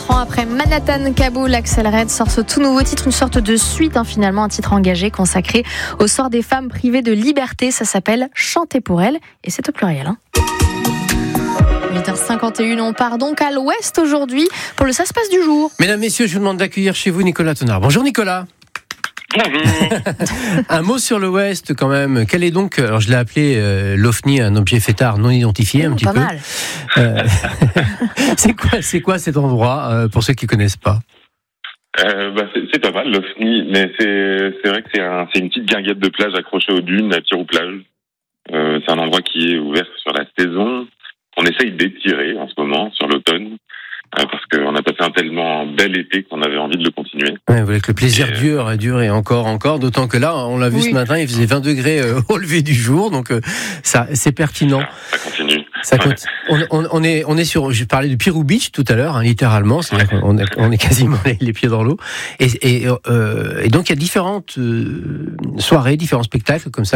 4 ans après Manhattan Kaboul, Axel Red sort ce tout nouveau titre, une sorte de suite, finalement, un titre engagé consacré au sort des femmes privées de liberté. Ça s'appelle Chanter pour elles et c'est au pluriel. 8h51, on part donc à l'ouest aujourd'hui pour le Ça se passe du jour. Mesdames, messieurs, je vous demande d'accueillir chez vous Nicolas Tonard. Bonjour Nicolas. Bonjour. Un mot sur l'Ouest quand même. Quel est donc, alors je l'ai appelé l'OVNI, un objet fêtard non identifié, un petit pas peu. Mal. C'est quoi cet endroit pour ceux qui connaissent pas? C'est pas mal l'OVNI, mais c'est vrai que c'est une petite guinguette de plage accrochée aux dunes à Tir-ou-Plage. C'est un endroit qui est ouvert sur la saison. On essaye d'étirer en ce moment sur l'automne. Parce qu'on a passé un tellement bel été qu'on avait envie de le continuer. Ouais, vous voulez que le plaisir dure et encore, d'autant que là, on l'a vu ce matin, il faisait 20 degrés au lever du jour, donc ça, c'est pertinent. Ça continue. On est sur, je parlais du Pirou Beach tout à l'heure, littéralement, c'est-à-dire qu'on est quasiment les pieds dans l'eau, et donc il y a différentes soirées, différents spectacles comme ça